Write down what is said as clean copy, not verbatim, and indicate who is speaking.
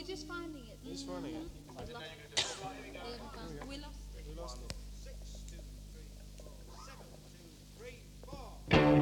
Speaker 1: just finding it.
Speaker 2: He's finding it.
Speaker 1: We haven't found. We lost it.
Speaker 2: We lost it.